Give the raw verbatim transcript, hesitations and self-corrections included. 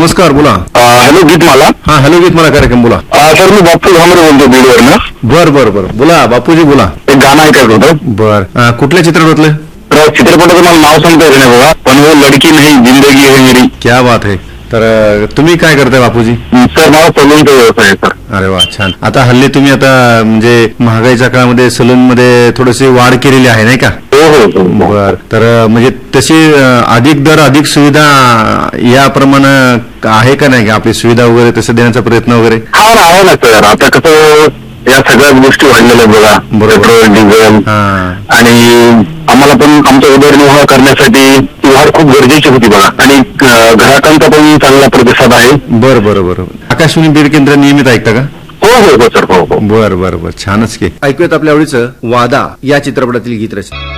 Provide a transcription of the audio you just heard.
नमस्कार, बोला. हॅलो गीतमाला. हा हॅलो गीतमाला कार्यक्रम, बोला. सर मी बापू घामरे बोलतो बीडवर ना. बर बर बर बोला बापूजी, बोला. एक गाणं ऐकायचं होतं. बर अं, कुठल्या चित्रपटातलं? तर चित्रपटाचं मला नाव सांगता येत नाही बघा, पण वो लडकी नाही जिंदगी है मेरी. क्या बात आहे. तर अं, तुम्ही काय करताय बापूजी? सर मला सलूनचा व्यवसाय आहे सर. अरे वा, छान. आता हल्ली तुम्ही आता म्हणजे महागाईच्या काळामध्ये सलून मध्ये थोडीशी वाढ केलेली आहे, नाही का? हो हो हो. बर. तर अं, म्हणजे तशी अं, अधिक दर अधिक सुविधा याप्रमाणे आहे का नाही, की आपली सुविधा वगैरे तसं देण्याचा प्रयत्न वगैरे? हा ना, आहे ना सर. आता कसं या सगळ्याच गोष्टी वाढलेल्या बघा, पेट्रोल डिझेल, आणि आम्हाला पण आमचा उदरनिर्वाह करण्यासाठी ती वाढ खूप गरजेची होती बघा, आणि अं, ग्राहकांचा पण चांगला प्रतिसाद आहे. बरं बरं बरं. आकाशवाणी बीड केंद्र नियमित ऐकता का? हो हो हो सर, हो हो. बर बर बर, छानच की. ऐकूयात आपल्या आवडीचं वादा या चित्रपटातील गीत रचना.